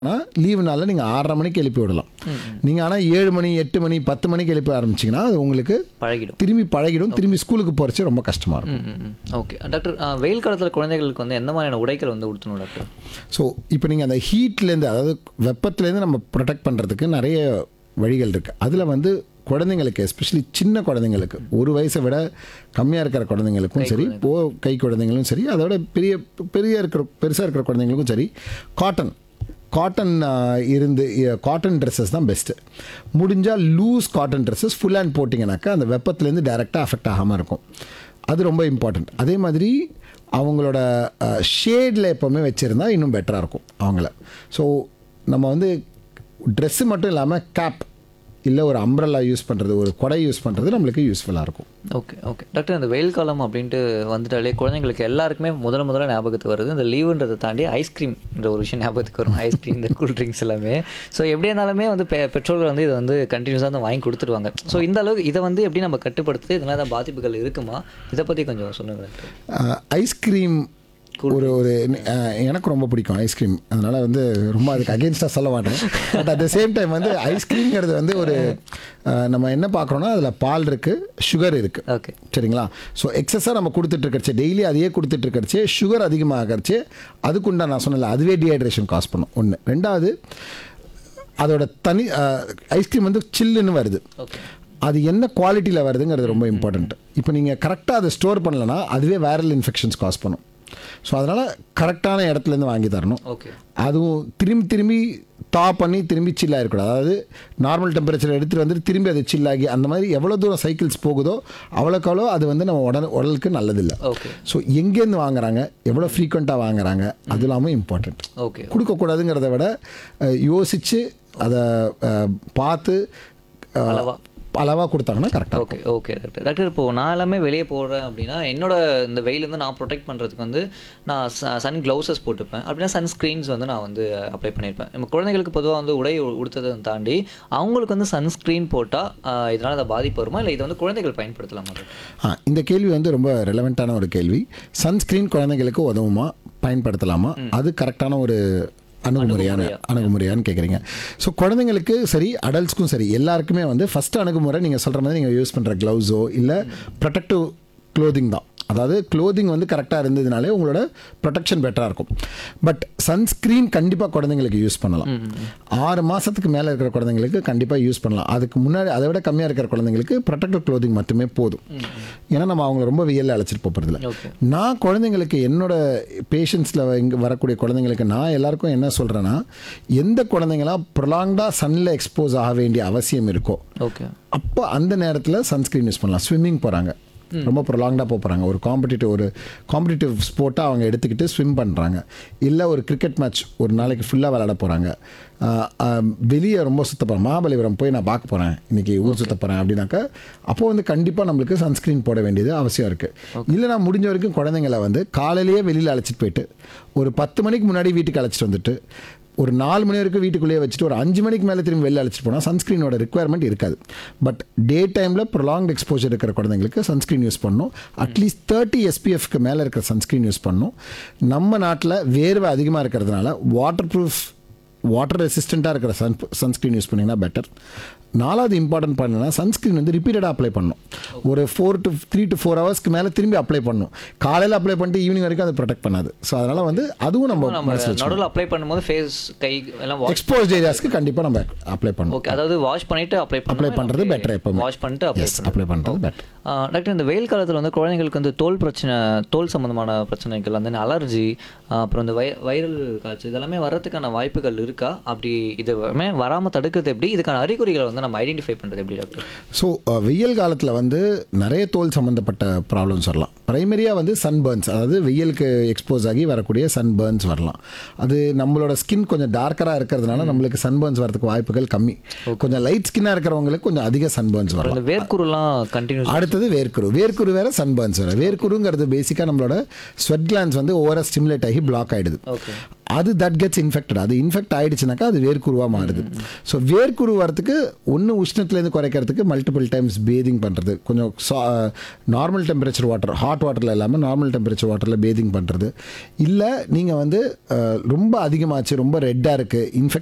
Leave நாளில் நீங்கள் 6:30 மணிக்கு எழுப்பி விடலாம். நீங்கள் ஆனால் 7 மணி 8 மணி 10 மணிக்கு எழுப்பி ஆரம்பிச்சிங்கன்னா அது உங்களுக்கு திரும்பி பழகிடும். திரும்பி ஸ்கூலுக்கு போகிறச்சு ரொம்ப கஷ்டமாக இருக்கும். ஓகே டாக்டர், வெயில் காலத்தில் குழந்தைகளுக்கு வந்து எந்த மாதிரியான உடைகள் வந்து உடுத்தணும் டாக்டர்? ஸோ இப்போ நீங்கள் அந்த ஹீட்லேருந்து, அதாவது வெப்பத்துலேருந்து நம்ம ப்ரொடெக்ட் பண்ணுறதுக்கு நிறைய வழிகள் இருக்குது. அதில் வந்து குழந்தைங்களுக்கு, எஸ்பெஷலி சின்ன குழந்தைங்களுக்கு, ஒரு வயசை விட கம்மியாக இருக்கிற குழந்தைங்களுக்கும் சரி, கை குழந்தைங்களும் சரி, அதோட பெருசாக இருக்கிற குழந்தைங்களுக்கும் சரி, காட்டன் ட்ரெஸ்ஸஸ் தான் பெஸ்ட்டு. முடிஞ்சால் loose cotton dresses full hand போட்டிங்கனாக்கா அந்த வெப்பத்துலேருந்து டைரெக்டாக அஃபெக்ட் ஆகாமல் இருக்கும். அது ரொம்ப இம்பார்ட்டண்ட். அதே மாதிரி அவங்களோட ஷேடில் எப்போவுமே வச்சுருந்தா இன்னும் பெட்டராக இருக்கும் அவங்கள. ஸோ நம்ம வந்து ட்ரெஸ்ஸு மட்டும் இல்லாமல் கேப் இல்லை ஒரு அம்ப்ரெல்லா யூஸ் பண்ணுறது, ஒரு கொடை யூஸ் பண்ணுறது நம்மளுக்கு யூஸ்ஃபுல்லாக இருக்கும். ஓகே டாக்டர், இந்த வெயில் காலம் அப்படின்ட்டு வந்துட்டாலே குழந்தைங்களுக்கு எல்லாருக்குமே முதல்ல ஞாபகத்துக்கு வருது இந்த லீவுன்றதை தாண்டி ஐஸ்கிரீம்ன்ற ஒரு விஷயம் ஞாபகத்துக்கு வரும். ஐஸ்கிரீம், இந்த கூல்ட்ரிங்க்ஸ் எல்லாமே. ஸோ எப்படி இருந்தாலுமே வந்து பெட்ரோல் வந்து இதை வந்து கண்டினியூஸாக வந்து வாங்கி கொடுத்துருவாங்க. ஸோ இந்த அளவுக்கு இதை வந்து எப்படி நம்ம கட்டுப்படுத்து, இதனால தான் பாதிப்புகள் இருக்குமா, இதை பற்றி கொஞ்சம் சொல்லுங்கள். ஐஸ்கிரீம் எனக்கு ரொம்ப பிடிக்கும் ஐஸ்கிரீம். அதனால் வந்து ரொம்ப அதுக்கு அகேன்ஸ்டாக சொல்ல மாட்டேன். But at the same time வந்து ஐஸ்கிரீம்ங்கிறது வந்து ஒரு நம்ம என்ன பார்க்குறோன்னா அதில் பால் இருக்குது, சுகர் இருக்குது. ஓகே, சரிங்களா? ஸோ எக்ஸஸாக நம்ம கொடுத்துட்ருக்கறச்சு, டெய்லி அதையே கொடுத்துட்ருக்கறச்சு, சுகர் அதிகமாகறச்சு, அதுக்குண்டா நான் சொன்னல அதுவே டீஹைட்ரேஷன் காஸ் பண்ணும். ஒன்று. ரெண்டாவது, அதோட ஐஸ்கிரீம் வந்து சில்லுன்னு வருது. அது என்ன குவாலிட்டியில் வருதுங்கிறது ரொம்ப இம்பார்ட்டண்ட். இப்போ நீங்கள் கரெக்டாக அதை ஸ்டோர் பண்ணலன்னா அதுவே வைரல் இன்ஃபெக்ஷன்ஸ் காஸ் பண்ணும். ஸோ அதனால் கரெக்டான இடத்துலேருந்து வாங்கி தரணும். அதுவும் திரும்பி பண்ணி திரும்பி சில்லாக இருக்கக்கூடாது. அதாவது நார்மல் டெம்பரேச்சர் எடுத்துகிட்டு வந்துட்டு திரும்பி அது சில்லாகி அந்த மாதிரி எவ்வளோ தூரம் சைக்கிள்ஸ் போகுதோ அவ்வளோக்கவ்வளோ அது வந்து நம்ம உடலுக்கு நல்லதில்லை. ஸோ எங்கேருந்து வாங்குறாங்க, எவ்வளோ ஃப்ரீக்வெண்ட்டாக வாங்குறாங்க, அது இல்லாமல் இம்பார்ட்டண்ட். கொடுக்கக்கூடாதுங்கிறத விட யோசித்து அதை பார்த்து அளவாக கொடுத்தாங்கன்னா கரெக்டாக. ஓகே டாக்டர், இப்போது நான் எல்லாமே வெளியே போடுறேன் அப்படின்னா என்னோட இந்த வெயிலேருந்து நான் ப்ரொடெக்ட் பண்ணுறதுக்கு வந்து நான் சன் க்ளவுசஸ் போட்டுப்பேன். அப்படின்னா சன்ஸ்க்ரீன்ஸ் வந்து நான் வந்து அப்ளை பண்ணியிருப்பேன். நம்ம குழந்தைகளுக்கு பொதுவாக வந்து உடை உடுத்ததை தாண்டி அவங்களுக்கு வந்து சன்ஸ்க்ரீன் போட்டால் இதனால் அதை பாதிப்பு வருமா, இல்லை இதை வந்து குழந்தைகள் பயன்படுத்தலாமா? இந்த கேள்வி வந்து ரொம்ப ரெலவெண்ட்டான ஒரு கேள்வி. சன்ஸ்க்ரீன் குழந்தைங்களுக்கு உதவுமா, பயன்படுத்தலாமா, அது கரெக்டான ஒரு அணுகுமுறையான்னு கேட்குறீங்க. ஸோ குழந்தைங்களுக்கு சரி, அடல்ட்ஸ்க்கும் சரி, எல்லாருக்குமே வந்து ஃபஸ்ட்டு அணுகுமுறை நீங்கள் சொல்கிற மாதிரி நீங்கள் யூஸ் பண்ணுற க்ளவுஸோ இல்லை ப்ரொடெக்டிவ் க்ளோதிங் தான். அதாவது க்ளோதிங் வந்து கரெக்டாக இருந்ததுனாலே உங்களோட ப்ரொடெக்ஷன் பெட்டராக இருக்கும். பட் சன்ஸ்க்ரீன் கண்டிப்பாக குழந்தைங்களுக்கு யூஸ் பண்ணலாம். 6 மாதத்துக்கு மேலே இருக்கிற குழந்தைங்களுக்கு கண்டிப்பாக யூஸ் பண்ணலாம். அதுக்கு முன்னாடி அதை விட கம்மியாக இருக்கிற குழந்தைங்களுக்கு ப்ரொடெக்டிவ் க்ளோதிங் மட்டுமே போதும். ஏன்னா நம்ம அவங்கள ரொம்ப வெயிலில் அழைச்சிட்டு போகிறதில்ல. நான் குழந்தைங்களுக்கு, என்னோட பேஷண்ட்ஸில் இங்கே வரக்கூடிய குழந்தைங்களுக்கு நான் எல்லாருக்கும் என்ன சொல்கிறேன்னா, எந்த குழந்தைங்களாம் ப்ரொலாங்டாக சன்னில் எக்ஸ்போஸ் ஆக வேண்டிய அவசியம் இருக்கோ அப்போ அந்த நேரத்தில் சன்ஸ்க்ரீன் யூஸ் பண்ணலாம். ஸ்விம்மிங் போகிறாங்க, ரொம்ப ப்ரொலாங்டாக போகிறாங்க, ஒரு காம்படிட்டிவ் ஸ்போர்ட்டாக அவங்க எடுத்துக்கிட்டு ஸ்விம் பண்ணுறாங்க, இல்லை ஒரு கிரிக்கெட் மேட்ச் ஒரு நாளைக்கு ஃபுல்லாக விளையாட போகிறாங்க, வெளியே ரொம்ப சுத்த போகிறேன், மகாபலிபுரம் போய் நான் பார்க்க போகிறேன், இன்றைக்கி ஊர் சுற்ற போகிறேன் அப்படின்னாக்கா அப்போது வந்து கண்டிப்பாக நம்மளுக்கு சன்ஸ்க்ரீன் போட வேண்டியது அவசியம் இருக்குது. இல்லை நான் முடிஞ்ச வரைக்கும் குழந்தைங்களை வந்து காலையிலேயே வெளியில் அழைச்சிட்டு போயிட்டு ஒரு 10 மணிக்கு முன்னாடி வீட்டுக்கு அழைச்சிட்டு வந்துட்டு ஒரு 4 மணி வரைக்கும் வீட்டுக்குள்ளேயே வச்சுட்டு ஒரு 5 மணிக்கு மேலே திரும்பி வெளில அழைச்சிட்டு போனால் சன்ஸ்க்ரீனோட ரிக்குவயர்மெண்ட் இருக்காது. பட் டே டைமில் ப்ரொலாங்ட் எக்ஸ்போஜர் இருக்கிற குழந்தைங்களுக்கு சன்ஸ்க்ரீன் யூஸ் பண்ணணும். அட்லீஸ்ட் 30 SPFக்கு மேலே இருக்கிற சன்ஸ்க்ரீன் யூஸ் பண்ணணும். நம்ம நாட்டில் வேர்வை அதிகமாக இருக்கிறதுனால வாட்டர் ரெசிஸ்டண்ட்டாக இருக்கிற சன்ஸ்க்ரீன் யூஸ் பண்ணிங்கன்னா பெட்டர். 4வது இம்பார்ட்டன்ட் பண்ணனா சன்ஸ்க்ரீன் வந்து ரிப்பீட்டடாக அப்ளை பண்ணணும். ஒரு 3 to 4 ஹவர்ஸ்க்கு மேலே திரும்பி அப்ளை பண்ணணும். காலையில் அப்ளை பண்ணிட்டு ஈவினிங் வரைக்கும் அது ப்ரொடெக்ட் பண்ணாது. ஸோ அதனால் வந்து அதுவும் நம்ம நடுவில் அப்ளை பண்ணும்போது ஃபேஸ், கை எல்லாம் எக்ஸ்போஸ்ட் ஏரியாஸ்க்கு கண்டிப்பாக நம்ம அப்ளை பண்ணணும். ஓகே, அதாவது வாஷ் பண்ணிவிட்டு அப்ளை பண்ணுறது பெட்டர். எப்போ வாஷ் பண்ணிட்டு அப்ளை பண்ணுறது பெட்டர். டாக்டர், இந்த வெயில் காலத்தில் வந்து குழந்தைங்களுக்கு வந்து தோல் சம்மந்தமான பிரச்சனைகள், அந்த அலர்ஜி, அப்புறம் இந்த வைரல் காய்ச்சல் இதெல்லாமே வர்றதுக்கான வாய்ப்புகள் இருக்கா? அப்படி இதுவுமே வராமல் தடுக்கிறது எப்படி? இதுக்கான அறிகுறிகளை வந்து நம்ம ஐடென்டிஃபை பண்ணுறது எப்படி டாக்டர்? ஸோ வெயில் காலத்தில் வந்து நிறைய தோல் சம்மந்தப்பட்ட ப்ராப்ளம்ஸ் வரலாம். ப்ரைமரியாக வந்து சன்பர்ன்ஸ், அதாவது வெயிலுக்கு எக்ஸ்போஸ் ஆகி வரக்கூடிய சன்பர்ன்ஸ் வரலாம். அது நம்மளோட ஸ்கின் கொஞ்சம் டார்க்கராக இருக்கிறதுனால நம்மளுக்கு சன்பர்ன்ஸ் வரதுக்கு வாய்ப்புகள் கம்மி. கொஞ்சம் லைட் ஸ்கின்னாக இருக்கிறவங்களுக்கு கொஞ்சம் அதிக சன்பர்ன்ஸ் வரலாம். வேர்க்குருலாம் கண்டினியூஸ். அடுத்தது வேர்க்குரு வேறு, சன்பர்ன்ஸ் வேறு. வேர்க்குருங்கிறது பேசிக்காக நம்மளோட ஸ்வெட் கிளான்ஸ் வந்து ஓவராக ஸ்டிமுலேட் ஆகி பிளாக் ஆகிடுது. அது தட் கெட்ஸ் இன்ஃபெக்டட். அது இன்ஃபெக்ட் ஆயிடுச்சுனாக்கா அது வேர்க்குருவாக மாறுது. ஸோ வேர்க்குரு வரத்துக்கு ஒன்று உஷ்ணத்துலேருந்து குறைக்கிறதுக்கு மல்டிபிள் டைம்ஸ் பேதிங் பண்ணுறது, கொஞ்சம் நார்மல் டெம்பரேச்சர் வாட்டர், ஹாட் வாட்டரில் இல்லாமல் நார்மல் டெம்பரேச்சர் வாட்டரில் பேதிங் பண்ணுறது. இல்லை நீங்கள் வந்து ரொம்ப அதிகமாச்சு, ரொம்ப ரெட்டாக இருக்குது, இன்ஃபெக்ட்